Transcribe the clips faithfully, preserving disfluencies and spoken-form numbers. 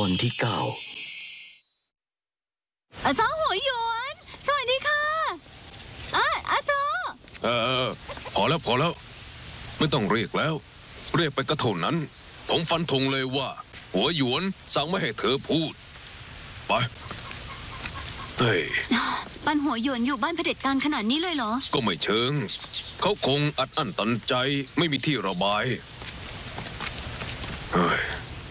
อนที่เก้าอาซอหัวหยวนสวัสดีค่ะอาอาซอเออพอแล้วพอแล้วไม่ต้องเรียกแล้วเรียกไปก็เท่านั้นผมฟันธงเลยว่าหัวหยวนสั่งไม่ให้เธอพูดไปเฮ้ยปันหัวหยวนอยู่บ้านเผด็จการขนาดนี้เลยเหรอก็ไม่เชิงเขาคงอัดอั้นตันใจไม่มีที่ระบายเฮ้ย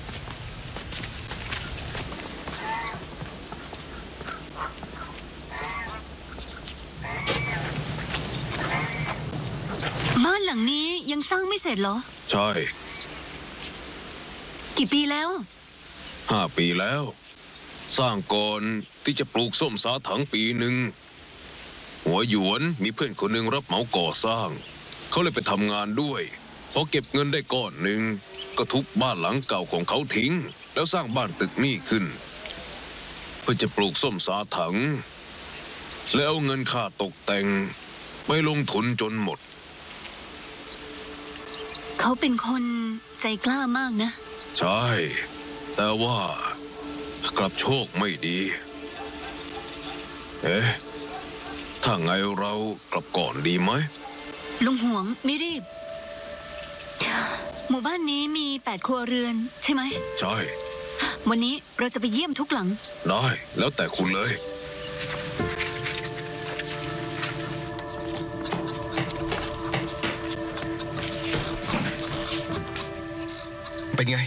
บ้านหลังนี้ยังสร้างไม่เสร็จเหรอใช่กี่ปีแล้วห้าปีแล้วสร้างก่อนที่จะปลูกส้มสาถังปีหนึ่งหัวหยวนมีเพื่อนคนหนึ่งรับเหมาก่อสร้างเขาเลยไปทำงานด้วยพอเก็บเงินได้ก้อนหนึ่งก็ทุบบ้านหลังเก่าของเขาทิ้งแล้วสร้างบ้านตึกนี้ขึ้นเพื่อจะปลูกส้มสาถังแล้วเอาเงินค่าตกแต่งไปลงทุนจนหมดเขาเป็นคนใจกล้ามากนะใช่แต่ว่ากลับโชคไม่ดีเอ๊ะถ้าไงเรากลับก่อนดีไหมลุงหวงไม่รีบหมู่บ้านนี้มีแปดครัวเรือนใช่ไหมใช่วันนี้เราจะไปเยี่ยมทุกหลังได้แล้วแต่คุณเลยเป็นไง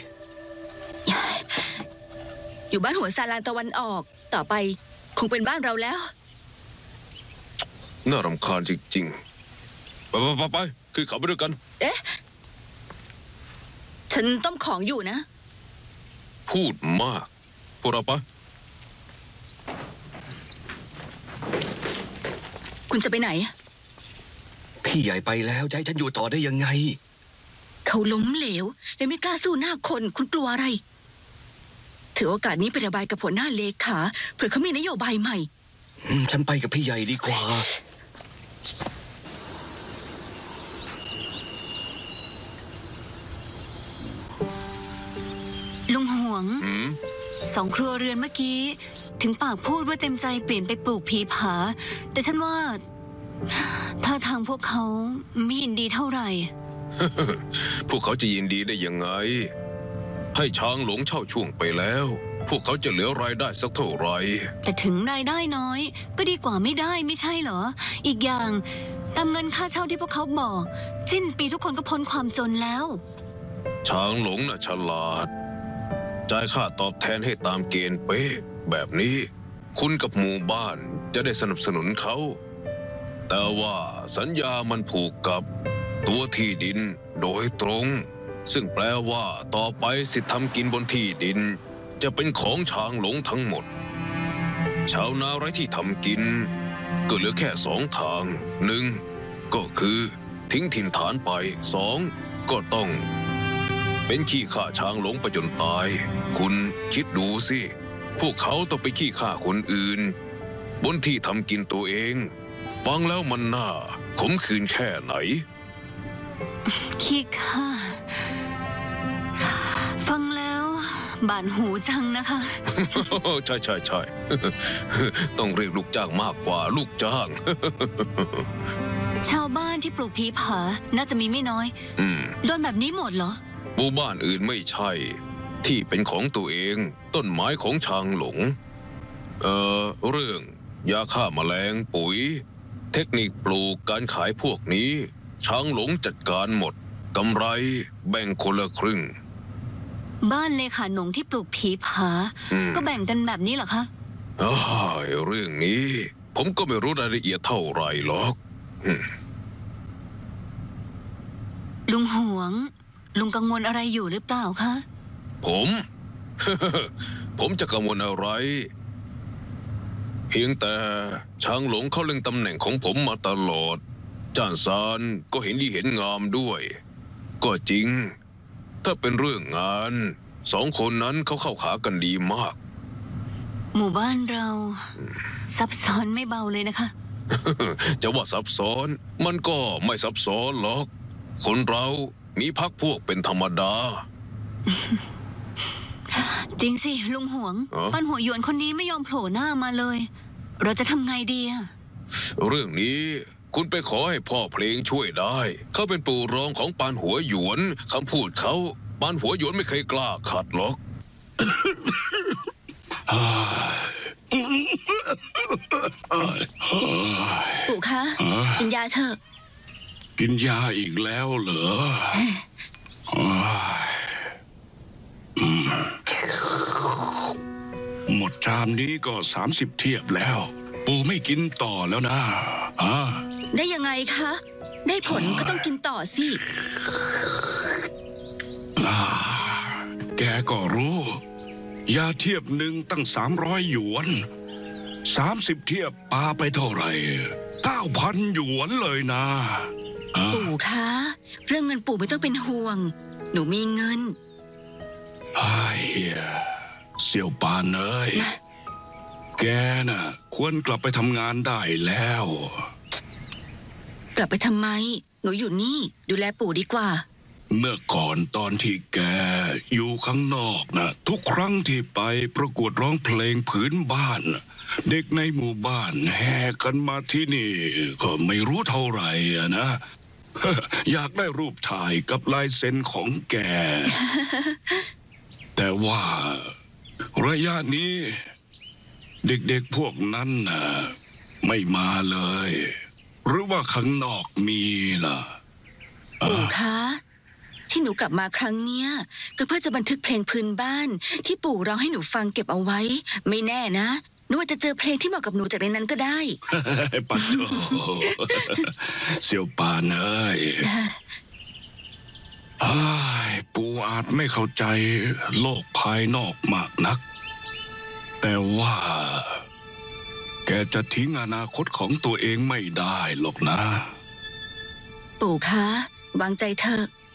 อยู่บ้านหัวซาลานตะวันออกต่อไปคงเป็นบ้านเราแล้วน่ารำคาญจริงๆไปไปไปคือขับไปด้วยกันเอ๊ะฉันต้มของอยู่นะพูดมากพวกเราไปคุณจะไปไหนพี่ใหญ่ไปแล้วจะให้ฉันอยู่ต่อได้ยังไงเขาล้มเหลวเลยไม่กล้าสู้หน้าคนคุณกลัวอะไรถือโอกาสนี้ไประบายกับหัวหน้าเลขาเผื่อเขามีนโยบายใหม่ฉันไปกับพี่ใหญ่ดีกว่าลุงหวงสองครัวเรือนเมื่อกี้ถึงปากพูดว่าเต็มใจเปลี่ยนไปปลูกผีผาแต่ฉันว่าท่าทางพวกเขาไม่ยินดีเท่าไหร่พวกเขาจะยินดีได้ยังไงให้ช้างหลงเช่าช่วงไปแล้วพวกเขาจะเหลือรายได้สักเท่าไหร่แต่ถึงรายได้น้อยก็ดีกว่าไม่ได้ไม่ใช่เหรออีกอย่างตามเงินค่าเช่าที่พวกเขาบอกสิ้นปีทุกคนก็พ้นความจนแล้วช้างหลงน่ะฉลาดจ่ายค่าตอบแทนให้ตามเกณฑ์เป๊ะแบบนี้คุณกับหมู่บ้านจะได้สนับสนุนเขาแต่ว่าสัญญามันผูกกับตัวที่ดินโดยตรงซึ่งแปลว่าต่อไปสิทธิทำกินบนที่ดินจะเป็นของช้างหลงทั้งหมดชาวนาไร้ที่ทำกินก็เหลือแค่สองทางหนึ่งก็คือทิ้งถิ่นฐานไปสองก็ต้องเป็นขี้ข่าช้างหลงไปจนตายคุณคิดดูสิพวกเขาต้องไปขี้ข่าคนอื่นบนที่ทำกินตัวเองฟังแล้วมันน่าขมขื่นแค่ไหนขี้ข่าฟังแล้วบาดหูจังนะคะใช่ใช่ใช่ต้องเรียกลูกจ้างมากกว่าลูกจ้างชาวบ้านที่ปลูกผีผาน่าจะมีไม่น้อยโดนแบบนี้หมดเหรอหมู่บ้านอื่นไม่ใช่ที่เป็นของตัวเองต้นไม้ของช้างหลงเอ่อเรื่องยาฆ่าแมลงปุ๋ยเทคนิคปลูกการขายพวกนี้ช้างหลงจัดการหมดกำไรแบ่งคนละครึ่งบ้านเลขาหนงที่ปลูกผีผาก็แบ่งกันแบบนี้เหรอคะอ้าวเรื่องนี้ผมก็ไม่รู้รายละเอียดเท่าไหร่หรอกลุงหวงลุงกังวลอะไรอยู่หรือเปล่าคะผม ผมจะกังวลอะไรเพียงแต่ช้างหลงเขาเล็งตำแหน่งของผมมาตลอดจ้านซานก็เห็นดีเห็นงามด้วยก็จริงถ้าเป็นเรื่องงานสองคนนั้นเขาเข้าขากันดีมากหมู่บ้านเราซับซ้อนไม่เบาเลยนะคะจะว่าซับซ้อนมันก็ไม่ซับซ้อนหรอกคนเรามีพรรคพวกเป็นธรรมดาจริงสิลุงหวงอ๋อปันหัวหยวนคนนี้ไม่ยอมโผล่หน้ามาเลย เราจะทำไงดีอะเรื่องนี้คุณไปขอให้พ่อเพลงช่วยได้ เขาเป็นปู่รองของปานหัวหยวนคำพูดเขาปานหัวหยวนไม่เคยกล้าขัดหรอกปู่คะ กินยาเถอะกินยาอีกแล้วเหรออืมหมดชามนี้ก็สามสิบเทียบแล้ว ปู่ไม่กินต่อแล้วนะอ่าได้ยังไงคะ ได้ผลก็ต้องกินต่อสิอ่าแกก็รู้ ยาเทียบหนึ่งตั้งสามร้อยหยวนสามสิบเทียบปาไปเท่าไหร่เก้าพันหยวนเลยนะอ่าปู่คะ เรื่องเงินปู่ไม่ต้องเป็นห่วง หนูมีเงินไอ้เสี่ยวปานเอ้ยแกน่ะ ควรกลับไปทำงานได้แล้วกลับไปทำไม หนูอยู่นี่ ดูแลปู่ดีกว่าเมื่อก่อนตอนที่แกอยู่ข้างนอกนะทุกครั้งที่ไปประกวดร้องเพลงผืนบ้าน เด็กในหมู่บ้านแห่กันมาที่นี่ ก็ไม่รู้เท่าไหร่อะนะ อยากได้รูปถ่ายกับลายเซ็นของแก แต่ว่าระยะนี้ เด็กๆพวกนั้นน่ะไม่มาเลย หรือว่าข้างนอกมีล่ะปู่คะ ที่หนูกลับมาครั้งเนี้ย ก็เพื่อจะบันทึกเพลงพื้นบ้าน ที่ปู่ร้องให้หนูฟังเก็บเอาไว้ ไม่แน่นะหนูอาจจะเจอเพลงที่เหมาะกับหนูจากในนั้นก็ได้ปัดโถเสี่ยวปานเอ้ยอ้ายปู่อาจไม่เข้าใจโลกภายนอกมากนัก แต่ว่า แกจะทิ้งอนาคตของตัวเองไม่ได้หรอกนะปู่คะ วางใจเถอะ